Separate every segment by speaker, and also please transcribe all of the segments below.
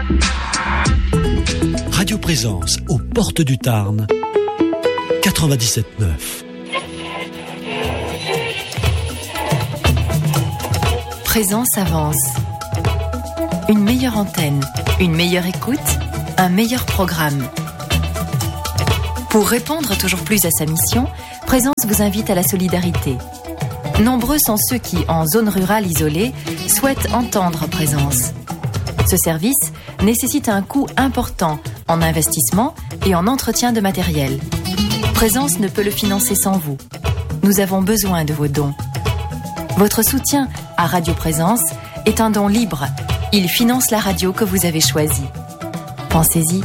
Speaker 1: Radio Présence, aux portes du Tarn, 97.9.
Speaker 2: Présence avance. Une meilleure antenne, une meilleure écoute, un meilleur programme. Pour répondre toujours plus à sa mission, Présence vous invite à la solidarité. Nombreux sont ceux qui, en zone rurale isolée, souhaitent entendre Présence. Ce service nécessite un coût important en investissement et en entretien de matériel. Présence ne peut le financer sans vous. Nous avons besoin de vos dons. Votre soutien à Radio Présence est un don libre. Il finance la radio que vous avez choisie. Pensez-y.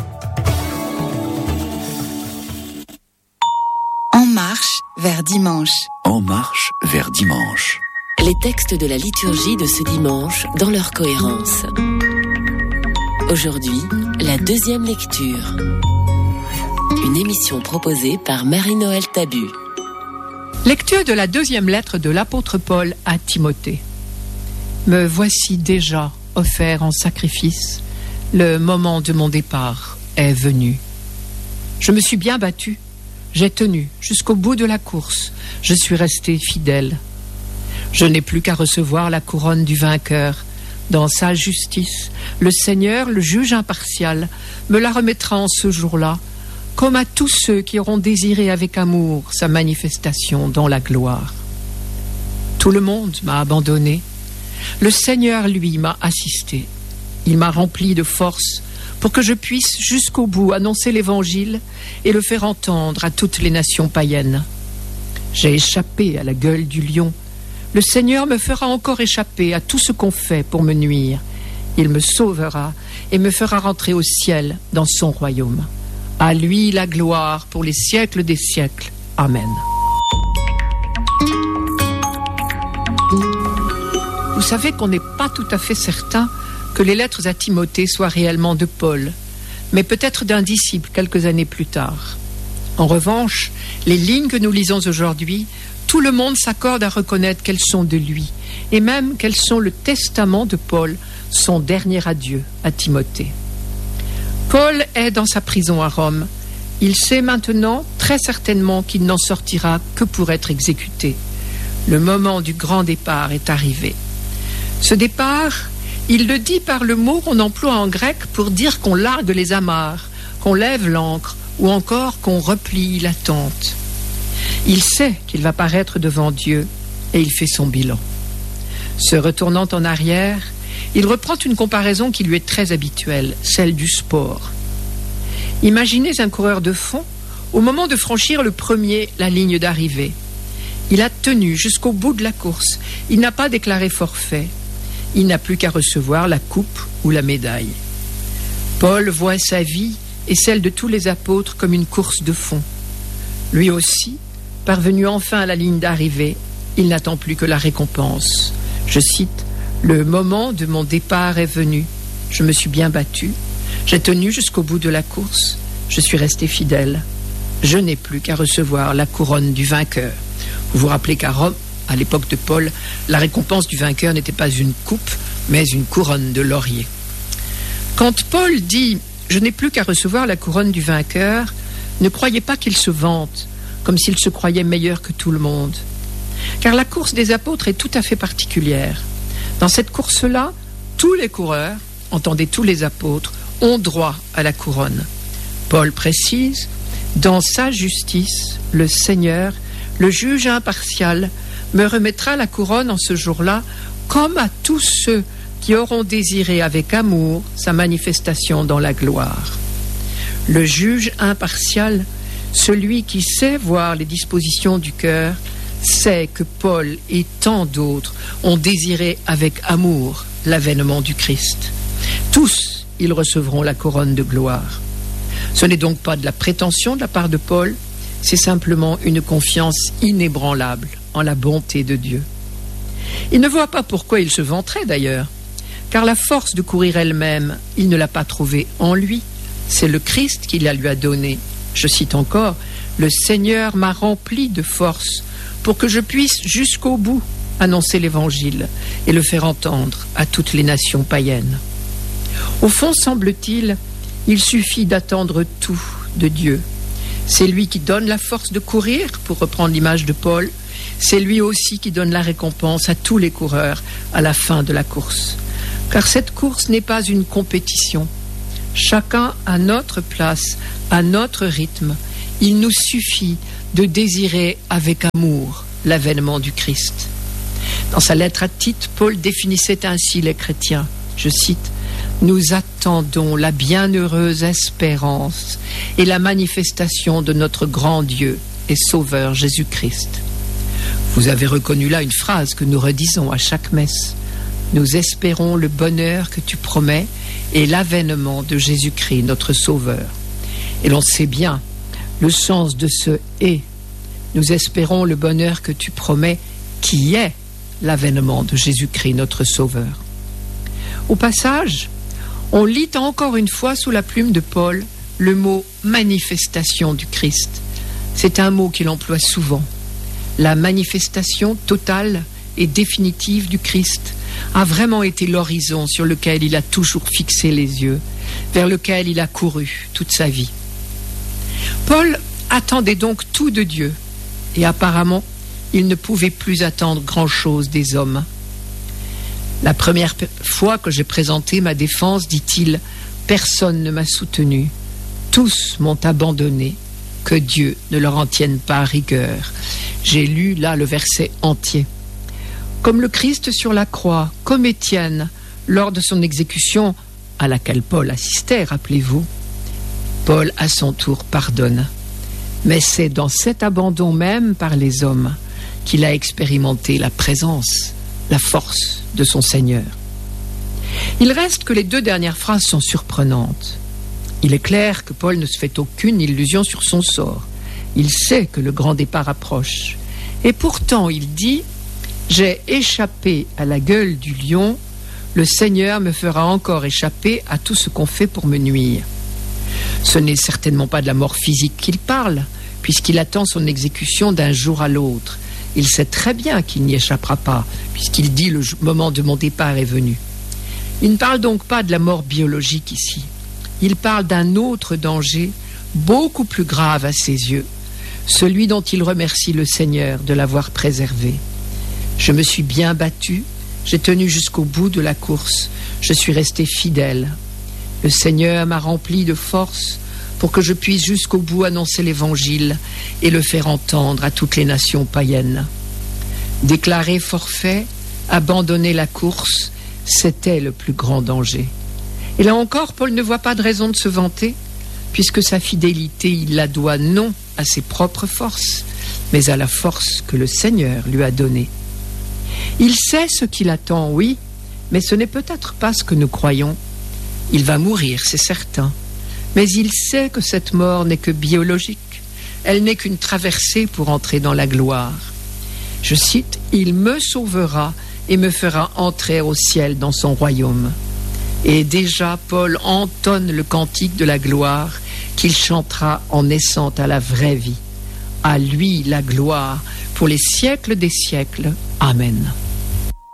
Speaker 3: En marche vers dimanche.
Speaker 4: En marche vers dimanche.
Speaker 5: Les textes de la liturgie de ce dimanche dans leur cohérence. Aujourd'hui, la deuxième lecture. Une émission proposée par Marie-Noël Tabu.
Speaker 6: Lecture de la deuxième lettre de l'apôtre Paul à Timothée. Me voici déjà offert en sacrifice. Le moment de mon départ est venu. Je me suis bien battu. J'ai tenu jusqu'au bout de la course. Je suis resté fidèle. Je n'ai plus qu'à recevoir la couronne du vainqueur. Dans sa justice, le Seigneur, le juge impartial, me la remettra en ce jour-là, comme à tous ceux qui auront désiré avec amour sa manifestation dans la gloire. Tout le monde m'a abandonné. Le Seigneur, lui, m'a assisté. Il m'a rempli de force pour que je puisse jusqu'au bout annoncer l'Évangile et le faire entendre à toutes les nations païennes. J'ai échappé à la gueule du lion. Le Seigneur me fera encore échapper à tout ce qu'on fait pour me nuire. Il me sauvera et me fera rentrer au ciel dans son royaume. À lui la gloire pour les siècles des siècles. Amen. Vous savez qu'on n'est pas tout à fait certain que les lettres à Timothée soient réellement de Paul, mais peut-être d'un disciple quelques années plus tard. En revanche, les lignes que nous lisons aujourd'hui, tout le monde s'accorde à reconnaître qu'elles sont de lui, et même qu'elles sont le testament de Paul, son dernier adieu à Timothée. Paul est dans sa prison à Rome. Il sait maintenant très certainement qu'il n'en sortira que pour être exécuté. Le moment du grand départ est arrivé. Ce départ, il le dit par le mot qu'on emploie en grec pour dire qu'on largue les amarres, qu'on lève l'ancre ou encore qu'on replie la tente. Il sait qu'il va paraître devant Dieu et il fait son bilan. Se retournant en arrière, il reprend une comparaison qui lui est très habituelle, celle du sport. Imaginez un coureur de fond au moment de franchir le premier la ligne d'arrivée. Il a tenu jusqu'au bout de la course. Il n'a pas déclaré forfait. Il n'a plus qu'à recevoir la coupe ou la médaille. Paul voit sa vie et celle de tous les apôtres comme une course de fond. Lui aussi, parvenu enfin à la ligne d'arrivée, il n'attend plus que la récompense. Je cite, « Le moment de mon départ est venu. Je me suis bien battu. J'ai tenu jusqu'au bout de la course. Je suis resté fidèle. Je n'ai plus qu'à recevoir la couronne du vainqueur. » Vous vous rappelez qu'à Rome, à l'époque de Paul, la récompense du vainqueur n'était pas une coupe, mais une couronne de laurier. Quand Paul dit « Je n'ai plus qu'à recevoir la couronne du vainqueur », ne croyez pas qu'il se vante, comme s'il se croyait meilleur que tout le monde. Car la course des apôtres est tout à fait particulière. Dans cette course-là, tous les coureurs, entendez tous les apôtres, ont droit à la couronne. Paul précise, dans sa justice, le Seigneur, le juge impartial, me remettra la couronne en ce jour-là, comme à tous ceux qui auront désiré avec amour sa manifestation dans la gloire. Le juge impartial, celui qui sait voir les dispositions du cœur, sait que Paul et tant d'autres ont désiré avec amour l'avènement du Christ. Tous, ils recevront la couronne de gloire. Ce n'est donc pas de la prétention de la part de Paul, c'est simplement une confiance inébranlable en la bonté de Dieu. Il ne voit pas pourquoi il se vanterait d'ailleurs, car la force de courir elle-même, il ne l'a pas trouvée en lui, c'est le Christ qui la lui a donnée. Je cite encore, « Le Seigneur m'a rempli de force pour que je puisse jusqu'au bout annoncer l'Évangile et le faire entendre à toutes les nations païennes. » Au fond, semble-t-il, il suffit d'attendre tout de Dieu. C'est lui qui donne la force de courir, pour reprendre l'image de Paul. C'est lui aussi qui donne la récompense à tous les coureurs à la fin de la course. Car cette course n'est pas une compétition. Chacun à notre place, à notre rythme. Il nous suffit de désirer avec amour l'avènement du Christ. Dans sa lettre à Tite, Paul définissait ainsi les chrétiens. Je cite: « Nous attendons la bienheureuse espérance et la manifestation de notre grand Dieu et Sauveur Jésus-Christ. » Vous avez reconnu là une phrase que nous redisons à chaque messe. Nous espérons le bonheur que tu promets et l'avènement de Jésus-Christ, notre Sauveur. Et l'on sait bien le sens de ce « et ». Nous espérons le bonheur que tu promets, qui est l'avènement de Jésus-Christ, notre Sauveur. Au passage, on lit encore une fois sous la plume de Paul le mot « manifestation du Christ ». C'est un mot qu'il emploie souvent. La manifestation totale et définitive du Christ a vraiment été l'horizon sur lequel il a toujours fixé les yeux, vers lequel il a couru toute sa vie. Paul attendait donc tout de Dieu, et apparemment, il ne pouvait plus attendre grand-chose des hommes. La première fois que j'ai présenté ma défense, dit-il, personne ne m'a soutenu, tous m'ont abandonné, que Dieu ne leur en tienne pas rigueur. J'ai lu là le verset entier. Comme le Christ sur la croix, comme Étienne, lors de son exécution, à laquelle Paul assistait, rappelez-vous, Paul à son tour pardonne. Mais c'est dans cet abandon même par les hommes qu'il a expérimenté la présence, la force de son Seigneur. Il reste que les deux dernières phrases sont surprenantes. Il est clair que Paul ne se fait aucune illusion sur son sort. Il sait que le grand départ approche. Et pourtant, il dit « J'ai échappé à la gueule du lion, le Seigneur me fera encore échapper à tout ce qu'on fait pour me nuire. » Ce n'est certainement pas de la mort physique qu'il parle, puisqu'il attend son exécution d'un jour à l'autre. Il sait très bien qu'il n'y échappera pas, puisqu'il dit « Le moment de mon départ est venu ». Il ne parle donc pas de la mort biologique ici. Il parle d'un autre danger, beaucoup plus grave à ses yeux, celui dont il remercie le Seigneur de l'avoir préservé. « Je me suis bien battu, j'ai tenu jusqu'au bout de la course, je suis resté fidèle. Le Seigneur m'a rempli de force pour que je puisse jusqu'au bout annoncer l'Évangile et le faire entendre à toutes les nations païennes. Déclarer forfait, abandonner la course, c'était le plus grand danger. Et là encore, Paul ne voit pas de raison de se vanter, puisque sa fidélité, il la doit non à ses propres forces, mais à la force que le Seigneur lui a donnée. Il sait ce qu'il attend, oui, mais ce n'est peut-être pas ce que nous croyons. Il va mourir, c'est certain, mais il sait que cette mort n'est que biologique, elle n'est qu'une traversée pour entrer dans la gloire. Je cite, « Il me sauvera et me fera entrer au ciel dans son royaume. » Et déjà, Paul entonne le cantique de la gloire qu'il chantera en naissant à la vraie vie. À lui la gloire pour les siècles des siècles. Amen.